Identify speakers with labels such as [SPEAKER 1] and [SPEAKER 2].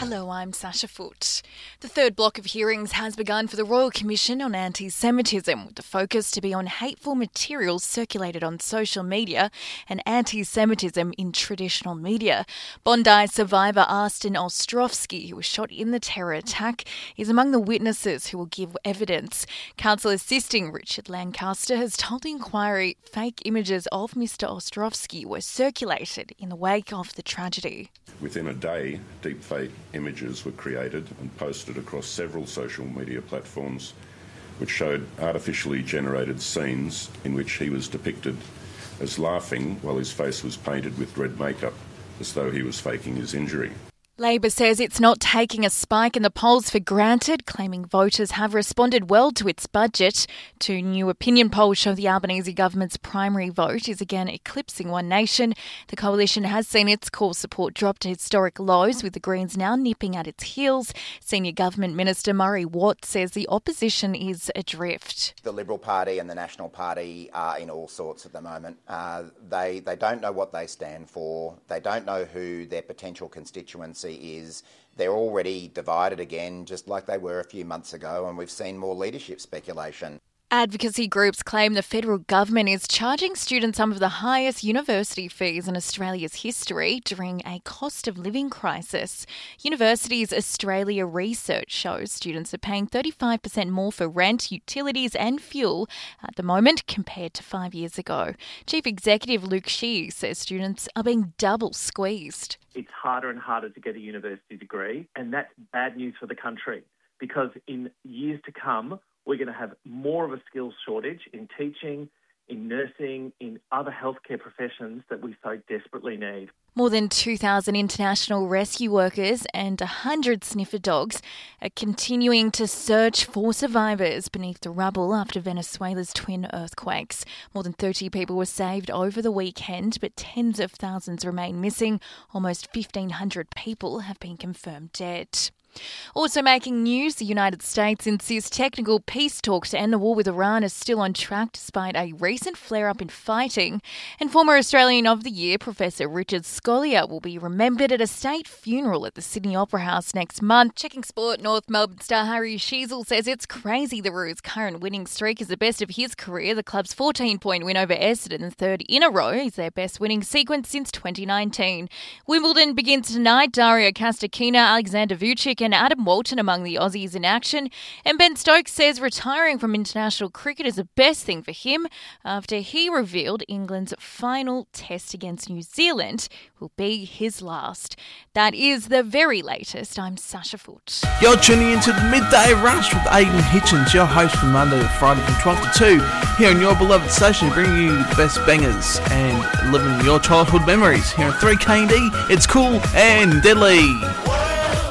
[SPEAKER 1] Hello, I'm Sasha Foote. The third block of hearings has begun for the Royal Commission on Anti-Semitism, with the focus to be on hateful materials circulated on social media and anti-Semitism in traditional media. Bondi survivor Arsten Ostrovsky, who was shot in the terror attack, is among the witnesses who will give evidence. Counsel assisting Richard Lancaster has told the inquiry fake images of Mr Ostrovsky were circulated in the wake of the tragedy.
[SPEAKER 2] Within a day, deepfake images were created and posted across several social media platforms which showed artificially generated scenes in which he was depicted as laughing while his face was painted with red makeup, as though he was faking his injury.
[SPEAKER 1] Labor says it's not taking a spike in the polls for granted, claiming voters have responded well to its budget. Two new opinion polls show the Albanese government's primary vote is again eclipsing One Nation. The coalition has seen its core support drop to historic lows, with the Greens now nipping at its heels. Senior Government Minister Murray Watt says the opposition is adrift.
[SPEAKER 3] The Liberal Party and the National Party are in all sorts at the moment. They don't know what they stand for. They don't know who their potential constituency is. They're already divided again, just like they were a few months ago, and we've seen more leadership speculation.
[SPEAKER 1] Advocacy groups claim the federal government is charging students some of the highest university fees in Australia's history during a cost of living crisis. Universities Australia research shows students are paying 35% more for rent, utilities and fuel at the moment compared to 5 years ago. Chief Executive Luke Shee says students are being double squeezed.
[SPEAKER 4] It's harder and harder to get a university degree, and that's bad news for the country, because in years to come, we're going to have more of a skills shortage in teaching, in nursing, in other healthcare professions that we so desperately need.
[SPEAKER 1] More than 2,000 international rescue workers and 100 sniffer dogs are continuing to search for survivors beneath the rubble after Venezuela's twin earthquakes. More than 30 people were saved over the weekend, but tens of thousands remain missing. Almost 1,500 people have been confirmed dead. Also making news, the United States insists technical peace talks to end the war with Iran are still on track despite a recent flare-up in fighting. And former Australian of the Year, Professor Richard Scolyer, will be remembered at a state funeral at the Sydney Opera House next month. Checking sport, North Melbourne star Harry Sheezel says it's crazy the Roos' current winning streak is the best of his career. The club's 14-point win over Essendon, third in a row, is their best winning sequence since 2019. Wimbledon begins tonight. Daria Kasatkina, Alexander Vucic and Adam Walton among the Aussies in action. And Ben Stokes says retiring from international cricket is the best thing for him after he revealed England's final test against New Zealand will be his last. That is the very latest. I'm Sasha Foote.
[SPEAKER 5] You're tuning into the Midday Rush with Aidan Hitchens, your host from Monday to Friday from 12 to 2, here on your beloved station, bringing you the best bangers and living your childhood memories. Here on 3KD, it's cool and deadly.